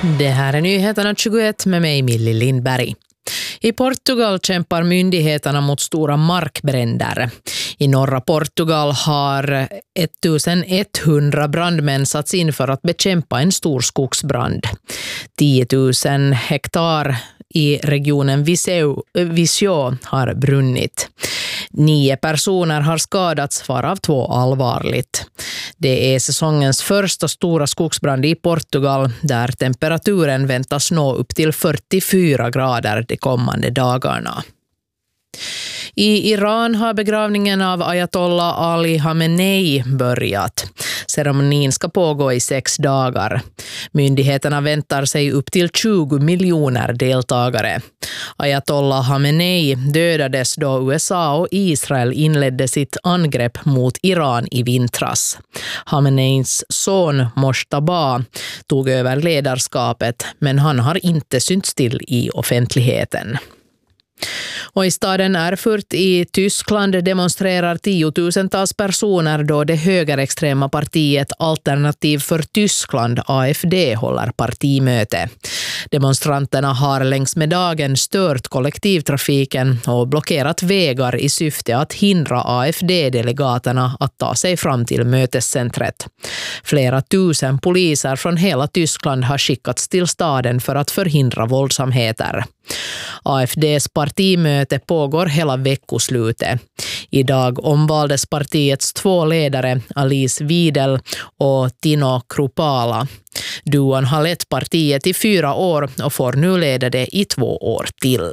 Det här är nyheterna 21 med mig Millie Lindberg. I Portugal kämpar myndigheterna mot stora markbränder. I norra Portugal har 1100 brandmän satts in för att bekämpa en stor skogsbrand. 10 000 hektar i regionen Viseu har brunnit. 9 personer har skadats, varav 2 allvarligt. Det är säsongens första stora skogsbrand i Portugal där temperaturen väntas nå upp till 44 grader de kommande dagarna. I Iran har begravningen av Ayatollah Ali Khamenei börjat. Ceremonin ska pågå i 6 dagar. Myndigheterna väntar sig upp till 20 miljoner deltagare. Ayatollah Khamenei dödades då USA och Israel inledde sitt angrepp mot Iran i vintras. Khameneis son Moshtaba tog över ledarskapet, men han har inte synts till i offentligheten. Och i staden Erfurt i Tyskland demonstrerar 10 000-tals personer då det högerextrema partiet Alternativ för Tyskland, AfD, håller partimöte. Demonstranterna har längs med dagen stört kollektivtrafiken och blockerat vägar i syfte att hindra AfD-delegaterna att ta sig fram till mötescentret. Flera tusen poliser från hela Tyskland har skickats till staden för att förhindra våldsamheter. AfDs partimöte pågår hela veckoslutet. Idag omvaldes partiets 2 ledare, Alice Wiesel och Tino Kruppala. Duon har lett partiet i 4 år och får nu leda det i 2 år till.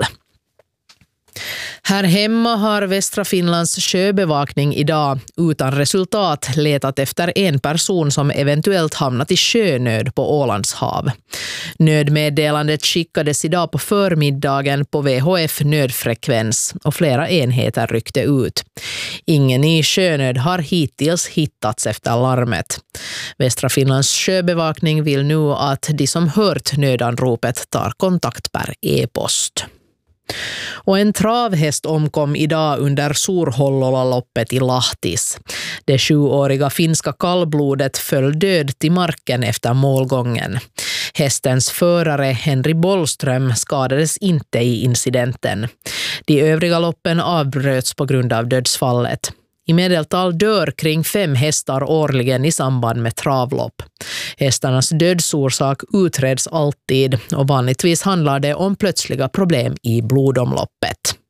Här hemma har Västra Finlands sjöbevakning idag utan resultat letat efter en person som eventuellt hamnat i sjönöd på Ålands hav. Nödmeddelandet skickades idag på förmiddagen på VHF nödfrekvens och flera enheter ryckte ut. Ingen i sjönöd har hittills hittats efter larmet. Västra Finlands sjöbevakning vill nu att de som hört nödanropet tar kontakt per e-post. Och en travhäst omkom idag under Suurhollola-loppet i Lahtis. Det 7-åriga finska kallblodet föll död till marken efter målgången. Hästens förare Henry Bollström skadades inte i incidenten. De övriga loppen avbröts på grund av dödsfallet. I medeltal dör kring 5 hästar årligen i samband med travlopp. Hästarnas dödsorsak utreds alltid och vanligtvis handlar det om plötsliga problem i blodomloppet.